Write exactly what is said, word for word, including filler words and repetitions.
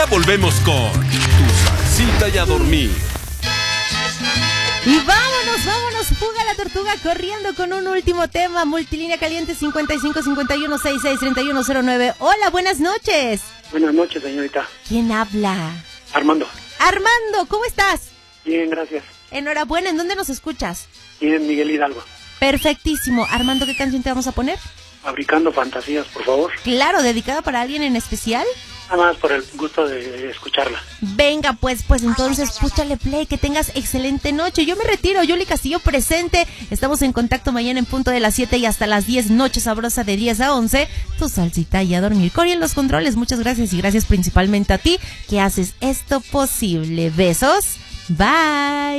Volvemos con Tu Salsita y a Dormir. Y vámonos, vámonos, fuga la tortuga corriendo con un último tema. Multilínea caliente cincuenta y cinco cincuenta y uno sesenta y seis treinta y uno cero nueve. Hola, buenas noches. Buenas noches, señorita. ¿Quién habla? Armando. Armando, ¿cómo estás? Bien, gracias. Enhorabuena, ¿en dónde nos escuchas? Bien, Miguel Hidalgo. Perfectísimo. Armando, ¿qué canción te vamos a poner? Fabricando fantasías, por favor. Claro, ¿dedicada para alguien en especial? Nada más por el gusto de escucharla. Venga, pues, pues entonces, púchale play, que tengas excelente noche. Yo me retiro, Yuli Castillo presente. Estamos en contacto mañana en punto de las siete y hasta las diez, noche sabrosa de diez a once. Tu salsita y a dormir. Cori en los controles, muchas gracias y gracias principalmente a ti que haces esto posible. Besos, bye.